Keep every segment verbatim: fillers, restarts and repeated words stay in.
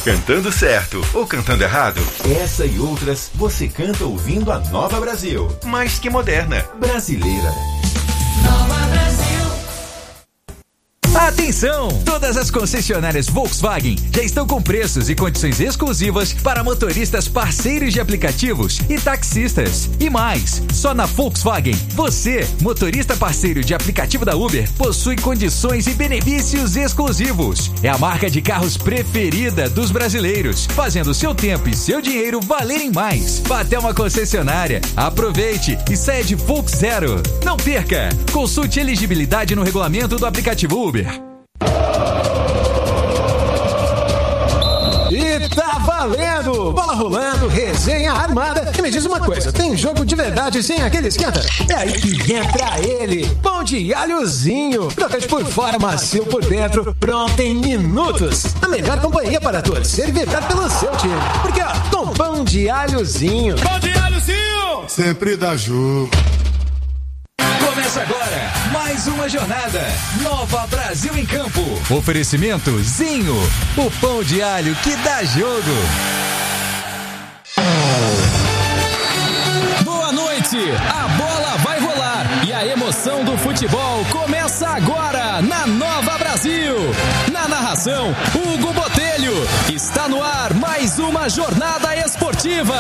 Cantando certo ou cantando errado? Essa e outras você canta ouvindo a Nova Brasil. Mais que moderna, brasileira. Nova Brasil. Atenção! Todas as concessionárias Volkswagen já estão com preços e condições exclusivas para motoristas parceiros de aplicativos e taxistas. E mais, só na Volkswagen, você, motorista parceiro de aplicativo da Uber, possui condições e benefícios exclusivos. É a marca de carros preferida dos brasileiros, fazendo seu tempo e seu dinheiro valerem mais. Vá até uma concessionária, aproveite e saia de Volks Zero. Não perca! Consulte elegibilidade no regulamento do aplicativo Uber. E tá valendo! Bola rolando, resenha armada. E me diz uma coisa, tem jogo de verdade sem aquele esquenta? É aí que entra ele, pão de alhozinho. Crocante por fora, macio por dentro, pronto em minutos. A melhor companhia para torcer e vibrar pelo seu time. Porque ó, com pão de alhozinho. Pão de alhozinho! Sempre dá jogo. Começa agora mais uma jornada Nova Brasil em Campo. Oferecimento Zinho, o pão de alho que dá jogo. Boa noite, a bola vai rolar e a emoção do futebol começa agora na Nova Brasil. Na narração, Hugo Botelho. Está no ar mais uma jornada esportiva.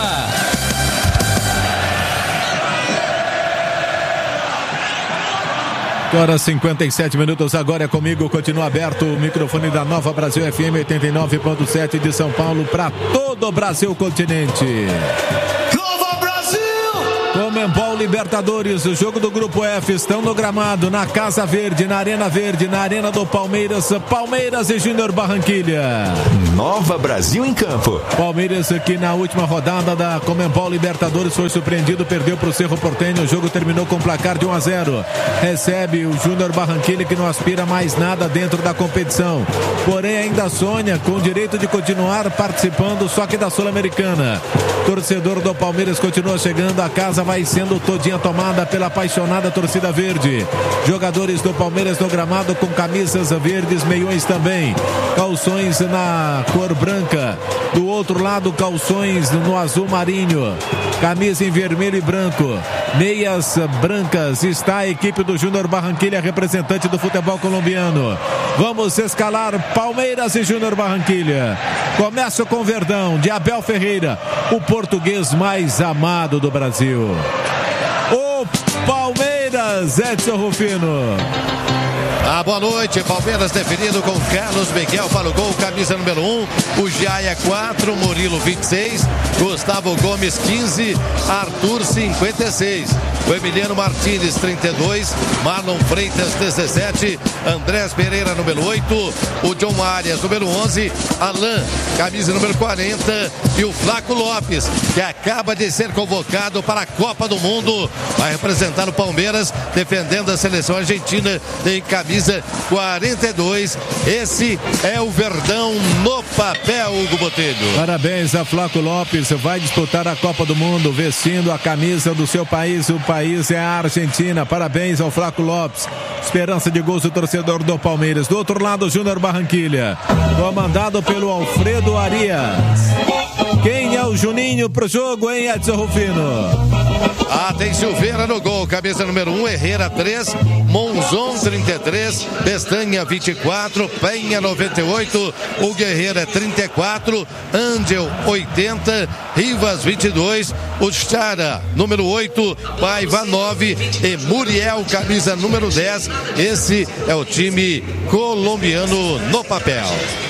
Agora cinquenta e sete minutos, agora é comigo, continua aberto o microfone da Nova Brasil F M oitenta e nove ponto sete de São Paulo para todo o Brasil continente. Nova Brasil! Comembol Libertadores, o jogo do Grupo F, estão no gramado, na Casa Verde, na Arena Verde, na Arena do Palmeiras, Palmeiras e Júnior Barranquilha. Nova Brasil em Campo. Palmeiras que na última rodada da Comembol Libertadores foi surpreendido, perdeu para o Cerro Porteño, o jogo terminou com placar de um a zero. Recebe o Júnior Barranquilha, que não aspira mais nada dentro da competição, porém ainda sonha com o direito de continuar participando, só que da Sul-Americana. Torcedor do Palmeiras continua chegando, a casa vai sendo todinha tomada pela apaixonada torcida verde. Jogadores do Palmeiras no gramado com camisas verdes, meiões também, calções na cor branca, do outro lado calções no azul marinho, camisa em vermelho e branco, meias brancas. Está a equipe do Júnior Barranquilha, representante do futebol colombiano. Vamos escalar Palmeiras e Júnior Barranquilha. Começa com o Verdão de Abel Ferreira, o português mais amado do Brasil. O Palmeiras, Edson Rufino. Ah, boa noite, Palmeiras definido com Carlos Miguel para o gol, camisa número um, o Jaia quatro, Murilo vinte e seis, Gustavo Gomes quinze, Arthur cinquenta e seis, o Emiliano Martínez trinta e dois, Marlon Freitas dezessete, Andrés Pereira número oito, o John Arias número onze, Alain, camisa número quarenta, e o Flaco Lopes, que acaba de ser convocado para a Copa do Mundo, vai representar o Palmeiras, defendendo a seleção argentina em camisa quarenta e dois. Esse é o Verdão no papel, Hugo Botelho. Parabéns a Flaco Lopes, vai disputar a Copa do Mundo vestindo a camisa do seu país, o país é a Argentina. Parabéns ao Flaco Lopes, esperança de gols do torcedor do Palmeiras. Do outro lado, o Júnior Barranquilha, comandado pelo Alfredo Arias. Quem é o Juninho pro jogo, hein, Edson Rufino? Ah, tem Silveira no gol, cabeça número um, Herrera três, Monzon trinta e três, Pestanha vinte e quatro, Penha noventa e oito, o Guerreiro é trinta e quatro, Angel oitenta, Rivas vinte e dois, o Chara número oito, Paiva nove e Muriel, camisa número dez. Esse é o time colombiano no papel.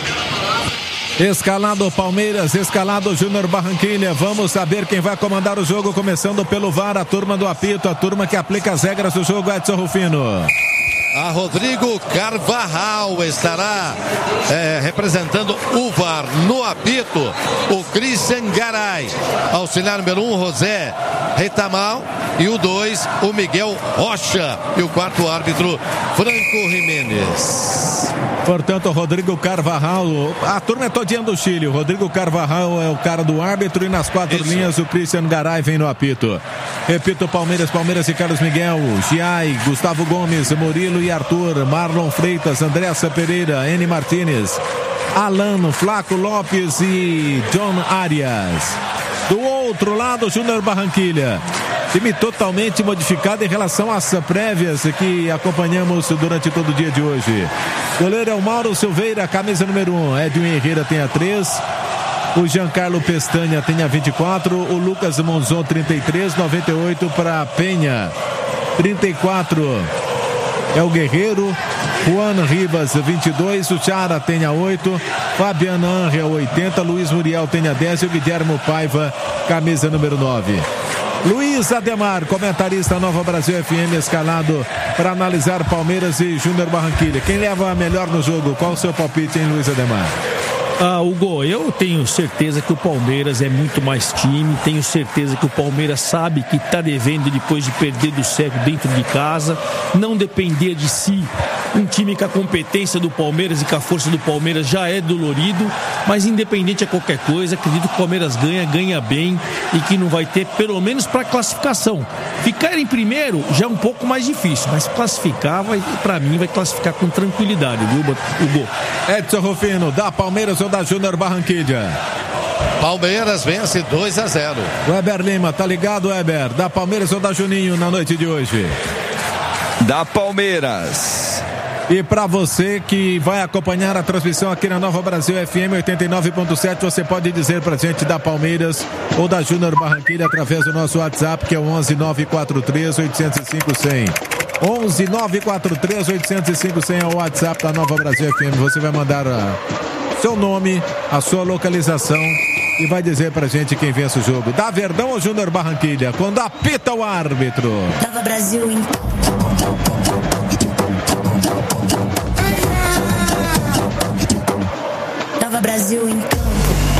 Escalado Palmeiras, escalado Júnior Barranquilha. Vamos saber quem vai comandar o jogo, começando pelo V A R, a turma do apito, a turma que aplica as regras do jogo, Edson Rufino. A Rodrigo Carvajal estará é, representando o V A R no apito. O Christian Garay, auxiliar número um, José Retamal, e o dois, o Miguel Rocha, e o quarto árbitro, Franco Jiménez. Portanto, Rodrigo Carvajal, a turma é todinha do Chile. O Rodrigo Carvajal é o cara do árbitro e nas quatro Isso. linhas o Christian Garay vem no apito. Repito, Palmeiras, Palmeiras e Carlos Miguel, Giai, Gustavo Gomes, Murilo e Arthur, Marlon Freitas, Andressa Pereira, N. Martínez, Alano, Flaco Lopes e John Arias. Do outro lado, Júnior Barranquilla. Time totalmente modificado em relação às prévias que acompanhamos durante todo o dia de hoje. Goleiro é o Mauro Silveira, camisa número um. Edwin Herrera tem a três. O Giancarlo Pestanha tem a vinte e quatro. O Lucas Monzon, trinta e três. noventa e oito para Penha. trinta e quatro é o Guerreiro. Juan Rivas, vinte e dois. O Chara tem a oito. Fabiano Angel, oitenta. Luiz Muriel tem a dez. E o Guilherme Paiva, camisa número nove. Luiz Ademar, comentarista Nova Brasil F M, escalado para analisar Palmeiras e Júnior Barranquilla. Quem leva a melhor no jogo? Qual o seu palpite, hein, Luiz Ademar? Ah, Hugo, eu tenho certeza que o Palmeiras é muito mais time, tenho certeza que o Palmeiras sabe que está devendo depois de perder do cego dentro de casa, não depender de si. Um time com a competência do Palmeiras e com a força do Palmeiras já é dolorido, mas independente de qualquer coisa, acredito que o Palmeiras ganha, ganha bem e que não vai ter, pelo menos para classificação. Ficar em primeiro já é um pouco mais difícil, mas classificar, para mim, vai classificar com tranquilidade, viu, Hugo? Edson Rufino, da Palmeiras ou da Júnior Barranquilla? Palmeiras vence dois a zero. Weber Lima, tá ligado, Weber? Da Palmeiras ou da Juninho na noite de hoje? Da Palmeiras. E para você que vai acompanhar a transmissão aqui na Nova Brasil F M oitenta e nove ponto sete, você pode dizer pra gente da Palmeiras ou da Júnior Barranquilla através do nosso WhatsApp, que é o onze nove quatro três oito zero cinco zero zero. onze nove quatro três oito zero cinco zero zero é o WhatsApp da Nova Brasil F M. Você vai mandar a, seu nome, a sua localização e vai dizer pra gente quem vence o jogo. Da Verdão ou Júnior Barranquilla? Quando apita o árbitro. Nova Brasil em... Nova Brasil em campo.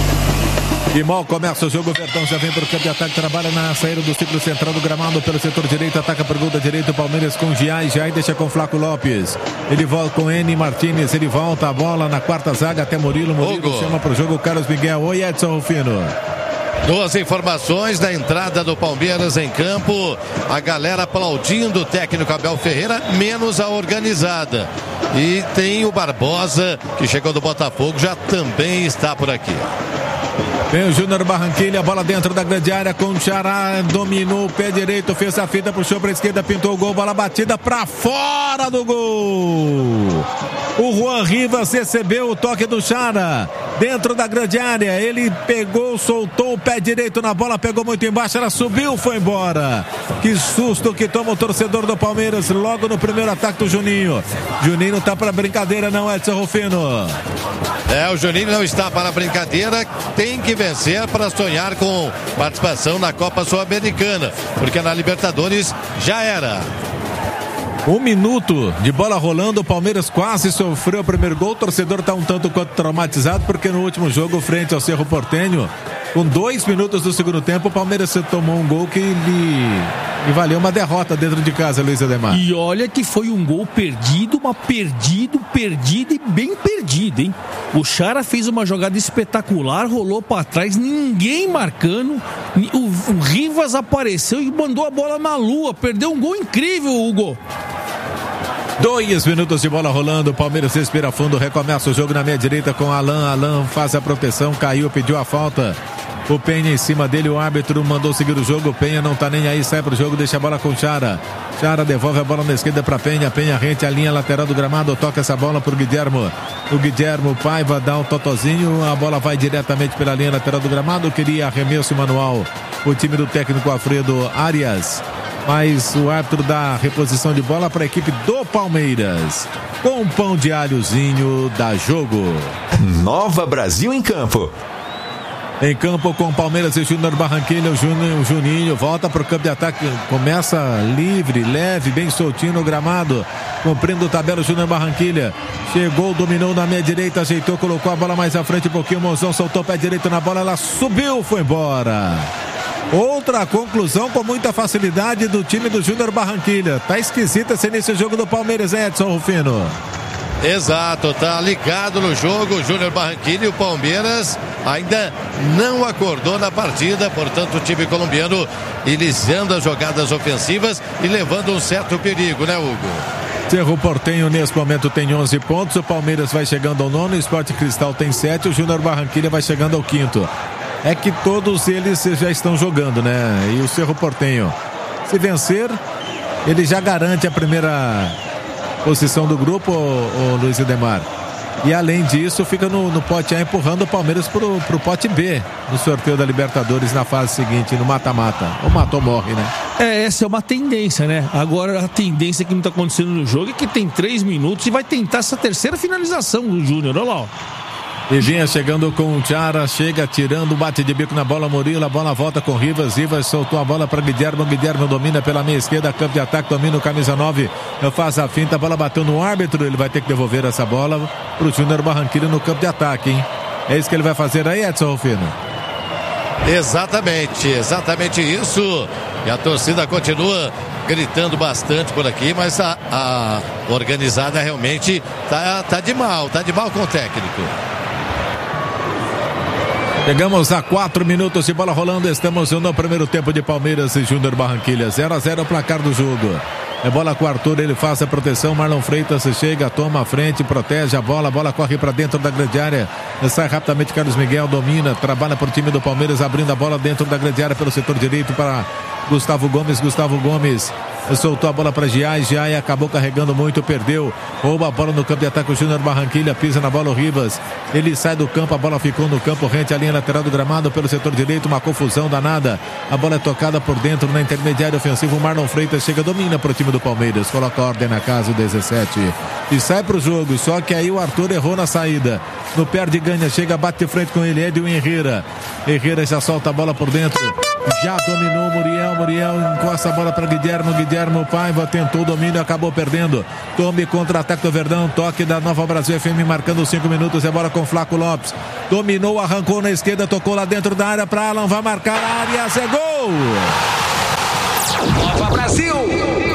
E mal começa o jogo, o Verdão já vem para o campo de ataque, trabalha na saída do ciclo central do gramado pelo setor direito, ataca por gol da direita, o Palmeiras com Giai, Giai deixa com Flaco Lopes, ele volta com N. Martínez, ele volta a bola na quarta zaga até Murilo, Murilo Hugo. Chama para o jogo o Carlos Miguel. Oi, Edson Rufino. Duas informações da entrada do Palmeiras em campo, a galera aplaudindo o técnico Abel Ferreira, menos a organizada. E tem o Barbosa, que chegou do Botafogo, já também está por aqui. Vem o Júnior Barranquilla, bola dentro da grande área com o Xará, dominou o pé direito, fez a fita, puxou para a esquerda, pintou o gol, bola batida para fora do gol. O Juan Rivas recebeu o toque do Xará dentro da grande área, ele pegou, soltou o pé direito na bola, pegou muito embaixo, ela subiu, foi embora. Que susto que toma o torcedor do Palmeiras logo no primeiro ataque do Juninho. Juninho não tá para brincadeira não, Edson Rufino. É, o Juninho não está para brincadeira, tem que vencer para sonhar com participação na Copa Sul-Americana, porque na Libertadores já era. Um minuto de bola rolando, o Palmeiras quase sofreu o primeiro gol, o torcedor está um tanto quanto traumatizado, porque no último jogo, frente ao Cerro Porteño, com dois minutos do segundo tempo, o Palmeiras tomou um gol que lhe, lhe valeu uma derrota dentro de casa, Luiz Ademar. E olha que foi um gol perdido, mas perdido, perdido e bem perdido, hein? O Xará fez uma jogada espetacular, rolou para trás, ninguém marcando, o, o Rivas apareceu e mandou a bola na lua, perdeu um gol incrível, Hugo. Dois minutos de bola rolando, o Palmeiras respira fundo, recomeça o jogo na meia direita com Alan, Alan faz a proteção, caiu, pediu a falta, o Penha em cima dele, o árbitro mandou seguir o jogo, o Penha não tá nem aí, sai pro jogo, deixa a bola com o Xará, Xará devolve a bola na esquerda para Penha, Penha rente a linha lateral do gramado, toca essa bola pro Guilhermo, o Guilhermo Paiva dá um totozinho, a bola vai diretamente pela linha lateral do gramado, queria arremesso manual, o time do técnico Alfredo Arias, mas o árbitro dá reposição de bola para a equipe do Palmeiras. Com pão de alhozinho, dá jogo. Nova Brasil em campo. Em campo com Palmeiras e Júnior Barranquilla, o Juninho, o Juninho volta para o campo de ataque, começa livre, leve, bem soltinho no gramado, cumprindo o tabela, o Júnior Barranquilla chegou, dominou na meia direita, ajeitou, colocou a bola mais à frente um pouquinho, o Mozão soltou o pé direito na bola, ela subiu, foi embora. Outra conclusão com muita facilidade do time do Júnior Barranquilla. Tá esquisito esse início do jogo do Palmeiras, Edson Rufino. Exato, tá ligado no jogo o Júnior Barranquilla e o Palmeiras ainda não acordou na partida, portanto o time colombiano iniciando as jogadas ofensivas e levando um certo perigo, né, Hugo? Cerro Porteño nesse momento tem onze pontos, o Palmeiras vai chegando ao nono, o Sport Cristal tem sete, o Júnior Barranquilla vai chegando ao quinto. É que todos eles já estão jogando, né? E o Cerro Porteño, se vencer, ele já garante a primeira posição do grupo, o, o Luiz Edemar. E além disso, fica no, no pote A empurrando o Palmeiras pro, pro pote B no sorteio da Libertadores na fase seguinte, no mata-mata. Ou matou, morre, né? É, essa é uma tendência, né? Agora a tendência que não tá acontecendo no jogo é que tem três minutos e vai tentar essa terceira finalização do Júnior. Olha lá, ó. E vinha chegando com o Tiara, chega tirando, bate de bico na bola, Murilo, a bola volta com Rivas, Rivas soltou a bola para Guilherme, Guilherme domina pela meia esquerda, campo de ataque, domina o camisa nove, faz a finta, a bola bateu no árbitro, ele vai ter que devolver essa bola pro Júnior Barranquilla no campo de ataque, hein? É isso que ele vai fazer aí, Edson Rufino? Exatamente, exatamente isso, e a torcida continua gritando bastante por aqui, mas a, a organizada realmente tá, tá de mal, tá de mal com o técnico. Chegamos a quatro minutos de bola rolando. Estamos no primeiro tempo de Palmeiras e Júnior Barranquilla. zero a zero o placar do jogo. É bola com o Arthur, ele faz a proteção. Marlon Freitas chega, toma a frente, protege a bola. A bola corre para dentro da grande área. Sai rapidamente Carlos Miguel, domina, trabalha para o time do Palmeiras, abrindo a bola dentro da grande área pelo setor direito para Gustavo Gomes. Gustavo Gomes soltou a bola para Giai, Giai acabou carregando muito, perdeu, rouba a bola no campo de ataque, o Júnior Barranquilla pisa na bola, o Rivas, ele sai do campo, a bola ficou no campo, rente a linha lateral do gramado pelo setor direito, uma confusão danada, a bola é tocada por dentro na intermediária ofensiva, o Marlon Freitas chega, domina para o time do Palmeiras, coloca ordem na casa, o dezessete, e sai para o jogo, só que aí o Arthur errou na saída, no perde ganha, chega, bate de frente com ele, Edil Herrera, Herrera já solta a bola por dentro, já dominou o Muriel, Muriel encosta a bola para Guilherme, Guilherme Paiva tentou o domínio, acabou perdendo, tome contra-ataque do Verdão, toque da Nova Brasil F M marcando cinco minutos, é bola com Flaco Lopes, dominou, arrancou na esquerda, tocou lá dentro da área para Alan, vai marcar a área, é gol! Nova Brasil!